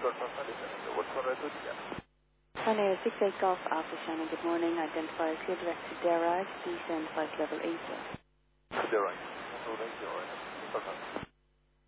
What's the right to get? China 68 Golf Alpha Shannon, good morning. Identify clear direct to Derag, descend flight level 8. Derag.